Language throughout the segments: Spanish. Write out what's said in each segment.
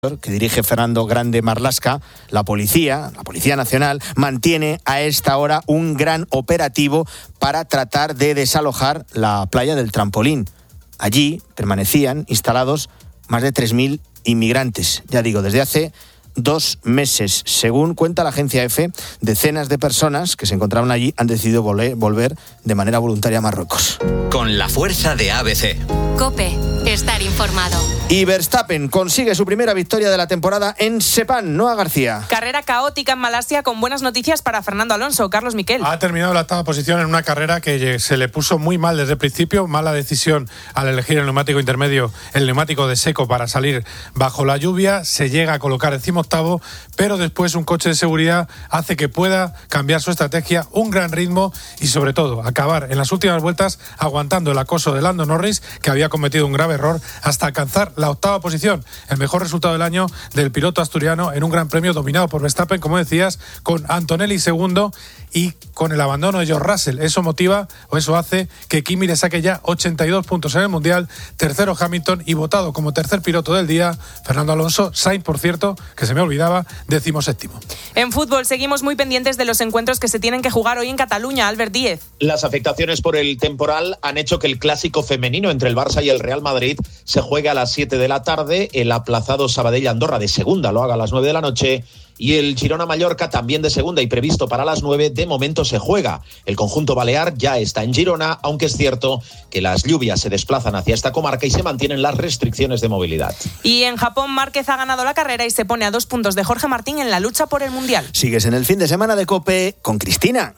que dirige Fernando Grande Marlaska, la Policía Nacional, mantiene a esta hora un gran operativo para tratar de desalojar la playa del Trampolín. Allí permanecían instalados más de 3.000 inmigrantes, ya digo, desde hace 2 meses. Según cuenta la agencia EFE, decenas de personas que se encontraban allí han decidido volver de manera voluntaria a Marruecos. Con la fuerza de ABC. COPE. Estar informado. Y Verstappen consigue su primera victoria de la temporada en Sepang. Noa García. Carrera caótica en Malasia con buenas noticias para Fernando Alonso. Carlos Miquel. Ha terminado la 8ª posición en una carrera que se le puso muy mal desde el principio. Mala decisión al elegir el neumático intermedio, el neumático de seco para salir bajo la lluvia. Se llega a colocar 18º, pero después un coche de seguridad hace que pueda cambiar su estrategia, un gran ritmo y sobre todo acabar en las últimas vueltas aguantando el acoso de Lando Norris, que había cometido un grave error, hasta alcanzar la 8ª posición, el mejor resultado del año del piloto asturiano en un gran premio dominado por Verstappen, como decías, con Antonelli segundo y con el abandono de George Russell. Eso motiva, o eso hace que Kimi le saque ya 82 puntos en el Mundial, tercero Hamilton y votado como tercer piloto del día Fernando Alonso. Sainz, por cierto, que se me olvidaba, 17º. En fútbol seguimos muy pendientes de los encuentros que se tienen que jugar hoy en Cataluña. Albert Díez. Las afectaciones por el temporal han hecho que el clásico femenino entre el Barça y el Real Madrid se juegue a las 7 de la tarde, el aplazado Sabadell-Andorra de segunda lo haga a las 9 de la noche y el Girona-Mallorca también de segunda y previsto para las 9, de momento se juega. El conjunto balear ya está en Girona, aunque es cierto que las lluvias se desplazan hacia esta comarca y se mantienen las restricciones de movilidad. Y en Japón, Márquez ha ganado la carrera y se pone a 2 puntos de Jorge Martín en la lucha por el Mundial. Sigues en el fin de semana de COPE con Cristina.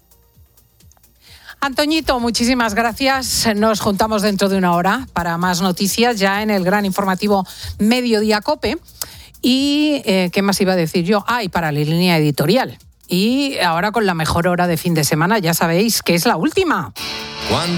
Antoñito, muchísimas gracias. Nos juntamos dentro de una hora para más noticias ya en el gran informativo Mediodía COPE. Y, ¿qué más iba a decir yo? Y para la línea editorial. Y ahora con la mejor hora de fin de semana, ya sabéis que es la última.